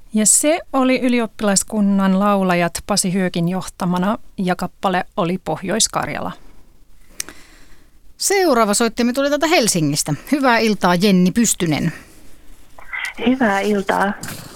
Ja se oli ylioppilaskunnan laulajat Pasi Hyökin johtamana ja kappale oli Pohjois-Karjala. Seuraava soittimme tuli täältä Helsingistä. Hyvää iltaa, Jenni Pystynen. Hyvää iltaa.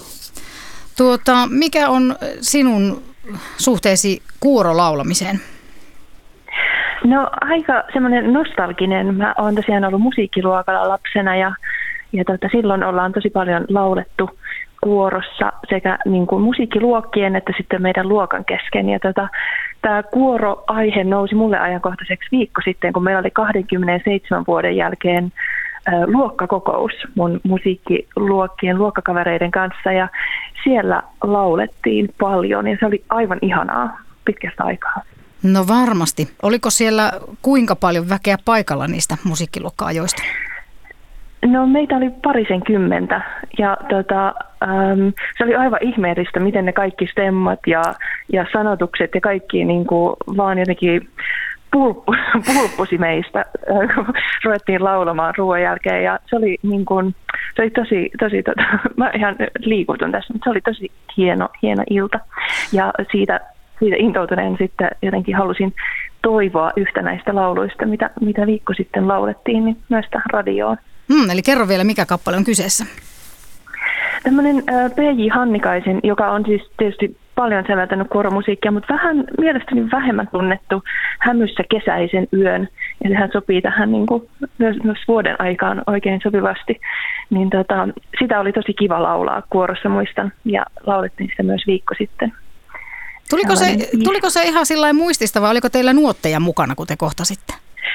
Mikä on sinun suhteesi kuorolaulamiseen? No aika semmoinen nostalginen. Mä oon tosiaan ollut musiikkiluokalla lapsena ja silloin ollaan tosi paljon laulettu kuorossa sekä niin kuin musiikkiluokkien että sitten meidän luokan kesken. Ja tämä kuoroaihe nousi mulle ajankohtaiseksi viikko sitten, kun meillä oli 27 vuoden jälkeen luokkakokous mun musiikkiluokkien luokkakavereiden kanssa ja siellä laulettiin paljon ja se oli aivan ihanaa pitkästä aikaa. No varmasti. Oliko siellä kuinka paljon väkeä paikalla niistä musiikkiluokka-ajoista? No meitä oli 20 ja se oli aivan ihmeellistä, miten ne kaikki stemmat ja sanotukset ja kaikki niin kuin vaan jotenkin pulppusi meistä, kun ruvettiin laulamaan ruoan jälkeen ja se oli tosi mä ihan liikutun tässä, mutta se oli tosi hieno ilta ja siitä intoutuneen sitten jotenkin halusin toivoa yhtä näistä lauluista, mitä viikko sitten laulettiin, niin myös radioon. Eli kerro vielä, mikä kappale on kyseessä. Tämmöinen P.J. Hannikaisen, joka on siis tietysti paljon säveltänyt kuoromusiikkia, mutta mielestäni vähemmän tunnettu Hämyssä kesäisen yön. Ja sehän sopii tähän niin kuin myös vuoden aikaan oikein sopivasti. Niin sitä oli tosi kiva laulaa kuorossa, muistan, ja laulettiin sitä myös viikko sitten. Tuliko se ihan sillain muistista vai oliko teillä nuotteja mukana, kun te kohtasitte?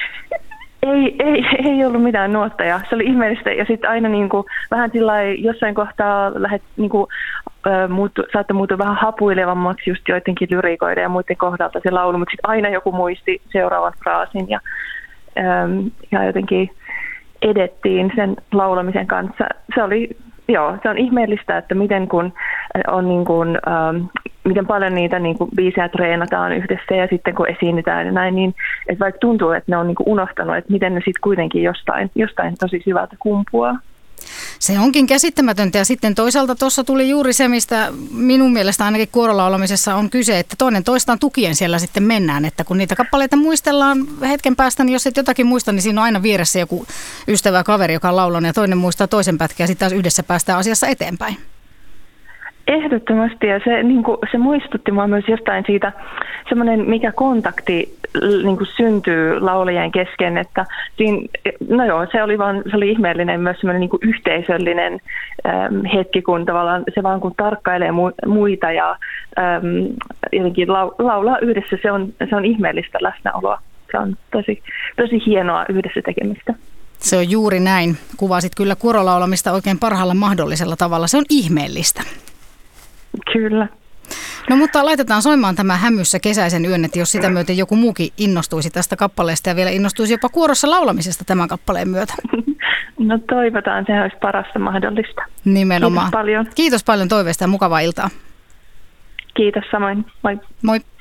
Ei ollut mitään nuotteja. Se oli ihmeellistä ja sitten aina niinku vähän sillai jossain kohtaa saattoi muuttua vähän hapuilevammaksi just joidenkin lyriikoiden ja muiden kohdalta se laulu, mutta sitten aina joku muisti seuraavan fraasin ja jotenkin edettiin sen laulamisen kanssa. Se on ihmeellistä, että miten kun on miten paljon niitä biisejä treenataan yhdessä ja sitten kun esiinnytään ja näin, niin että vaikka tuntuu, että ne on unohtanut, että miten ne sitten kuitenkin jostain tosi syvältä kumpuaa. Se onkin käsittämätöntä ja sitten toisaalta tuossa tuli juuri se, mistä minun mielestä ainakin kuorolaulamisessa on kyse, että toinen toistaan tukien siellä sitten mennään, että kun niitä kappaleita muistellaan hetken päästä, niin jos et jotakin muista, niin siinä on aina vieressä joku ystävä kaveri, joka on laulanut ja toinen muistaa toisen pätkän ja sitten taas yhdessä päästään asiassa eteenpäin. Ehdottomasti ja se muistutti mua myös jostain siitä semmoinen, mikä kontakti syntyy laulajien kesken, että se oli ihmeellinen myös semmoinen yhteisöllinen hetki, kun tavallaan se vaan kun tarkkailee muita ja jotenkin laulaa yhdessä, se on ihmeellistä läsnäoloa. Se on tosi hienoa yhdessä tekemistä. Se on juuri näin. Kuvasit kyllä kuorolaulamista oikein parhaalla mahdollisella tavalla. Se on ihmeellistä. Kyllä. No mutta laitetaan soimaan tämä Hämyssä kesäisen yön, että jos sitä myöten joku muukin innostuisi tästä kappaleesta ja vielä innostuisi jopa kuorossa laulamisesta tämän kappaleen myötä. No toivotaan, se olisi parasta mahdollista. Nimenomaan. Kiitos paljon. Kiitos paljon toiveesta ja mukavaa iltaa. Kiitos samoin. Moi. Moi.